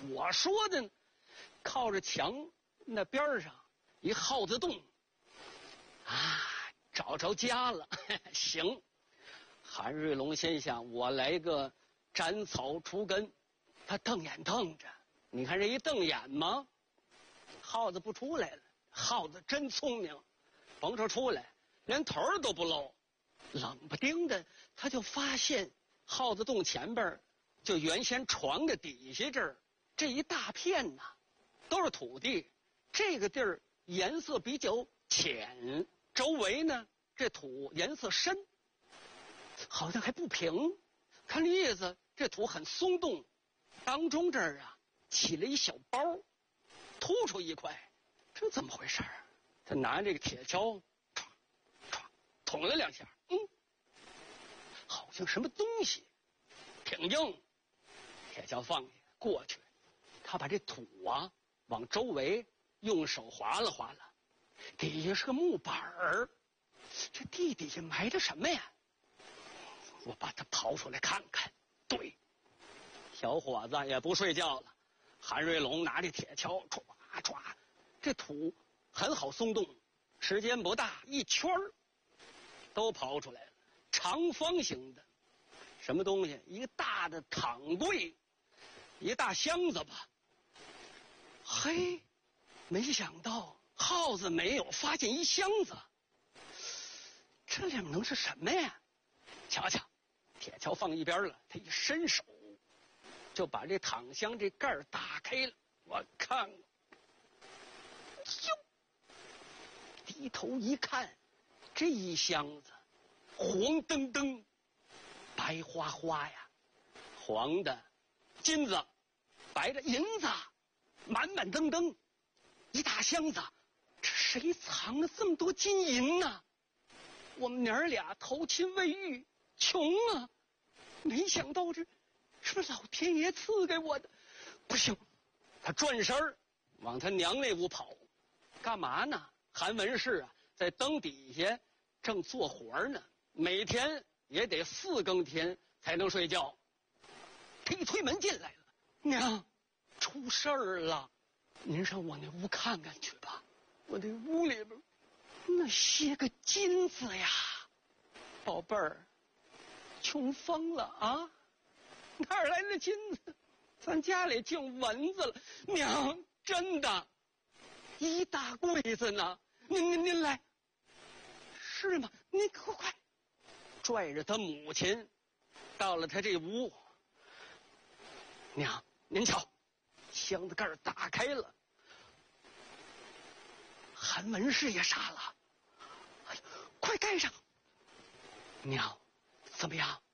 我说的呢，靠着墙那边上一耗子洞，找着家了。行，韩瑞龙心想，我来个斩草除根。他瞪眼瞪着，你看这一瞪眼吗？耗子不出来了。耗子真聪明，甭说出来，连头都不露，冷不丁的他就发现耗子洞前边就原先床的底下这一大片都是土地，这个地儿颜色比较浅，周围呢这土颜色深，好像还不平，看这意思这土很松动，当中这儿起了一小包，突出一块，这怎么回事？他拿这个铁锹唰唰捅了2下，好像什么东西挺硬，铁锹放下过去，他把这土往周围用手划拉划拉，底下是个木板儿，这地底下埋着什么呀？我把它刨出来看看。对，小伙子也不睡觉了，韩瑞龙拿着铁锹唰唰，这土很好松动，时间不大，一圈都刨出来了，长方形的什么东西，一个大的躺柜，一大箱子吧。嘿，没想到耗子没有发现一箱子，这里面能是什么呀？瞧瞧，铁锹放一边了，他一伸手就把这躺箱这盖打开了，我看哟，低头一看，这一箱子黄澄澄白花花呀，黄的金子，白的银子，满满登登一大箱子，这谁藏了这么多金银呢？我们娘儿俩投亲未遇，穷啊，没想到这是不是老天爷赐给我的？不行，他转身往他娘那屋跑，干嘛呢？韩文氏在灯底下正做活呢，每天也得4更天才能睡觉。他一推门进来了，娘，出事儿了，您上我那屋看看去吧。我这屋里边那些个金子呀，宝贝儿，穷疯了啊！哪儿来的金子？咱家里净蚊子了。娘，真的，一大柜子呢。您来，是吗？您快拽着他母亲到了他这屋。娘，您瞧，箱子盖打开了。韩文氏也傻了，哎呀，快盖上！娘，怎么样？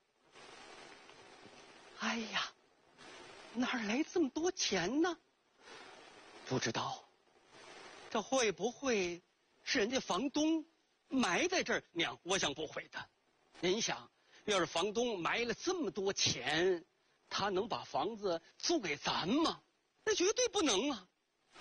哎呀，哪儿来这么多钱呢？不知道，这会不会是人家房东埋在这儿？娘，我想不会的。您想，要是房东埋了这么多钱，他能把房子租给咱吗？那绝对不能啊！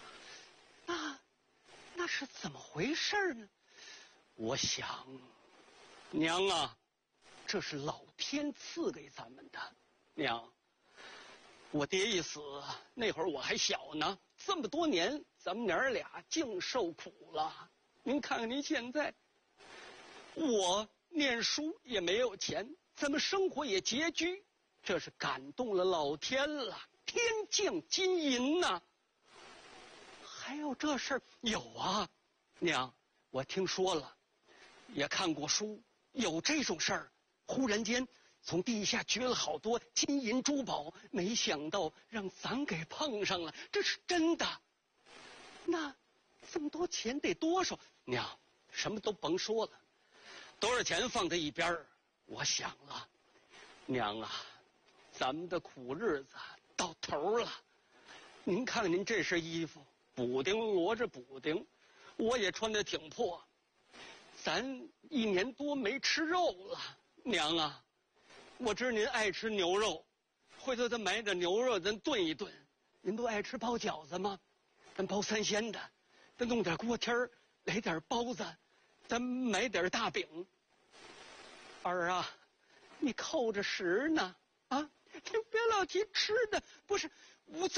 那是怎么回事呢？我想，娘啊，这是老天赐给咱们的。娘，我爹一死那会儿我还小呢，这么多年咱们娘俩净受苦了。您看看您现在，我念书也没有钱，咱们生活也拮据，这是感动了老天了，天降金银呐！还有这事儿？有啊，娘，我听说了，也看过书，有这种事儿，忽然间从地下掘了好多金银珠宝，没想到让咱给碰上了，这是真的。那这么多钱得多少？娘，什么都甭说了，多少钱放在一边儿。我想了，娘啊，咱们的苦日子到头了。您看看您这身衣服，补丁摞着补丁，我也穿得挺破，咱1年多没吃肉了。娘啊，我知您爱吃牛肉，回头咱买点牛肉咱炖一炖。您不爱吃包饺子吗？咱包3鲜的，咱弄点锅贴儿，来点包子，咱买点大饼。儿啊，你扣着食呢啊！你别老提吃的，不是我。